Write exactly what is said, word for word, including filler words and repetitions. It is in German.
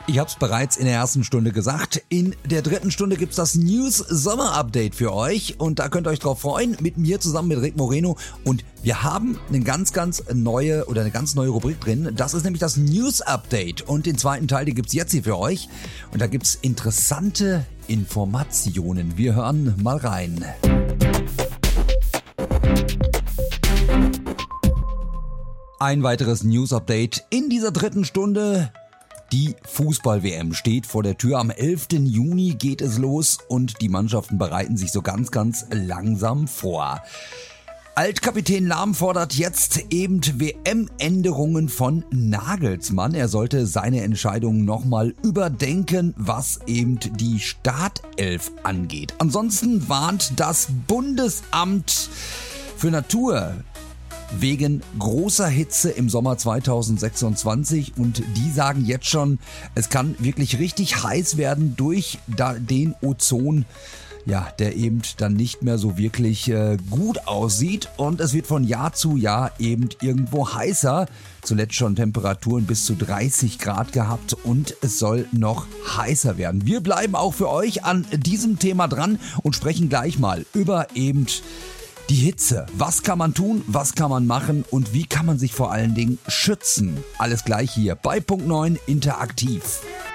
Ich habe es bereits in der ersten Stunde gesagt. In der dritten Stunde gibt's das News-Sommer-Update für euch und da könnt ihr euch drauf freuen, mit mir zusammen mit Rick Moreno. Und wir haben eine ganz, ganz neue oder eine ganz neue Rubrik drin. Das ist nämlich das News-Update und den zweiten Teil, den gibt's jetzt hier für euch. Und da gibt's interessante Informationen. Wir hören mal rein. Ein weiteres News-Update in dieser dritten Stunde. Die Fußball-W M steht vor der Tür. Am elften Juni geht es los und die Mannschaften bereiten sich so ganz, ganz langsam vor. Altkapitän Lahm fordert jetzt eben W M-Änderungen von Nagelsmann. Er sollte seine Entscheidung nochmal überdenken, was eben die Startelf angeht. Ansonsten warnt das Bundesamt für Natur wegen großer Hitze im Sommer zweitausendsechsundzwanzig und die sagen jetzt schon, es kann wirklich richtig heiß werden durch den Ozon, ja, der eben dann nicht mehr so wirklich äh, gut aussieht und es wird von Jahr zu Jahr eben irgendwo heißer. Zuletzt schon Temperaturen bis zu dreißig Grad gehabt und es soll noch heißer werden. Wir bleiben auch für euch an diesem Thema dran und sprechen gleich mal über eben die Hitze. Was kann man tun, was kann man machen und wie kann man sich vor allen Dingen schützen? Alles gleich hier bei Punkt neun Interaktiv.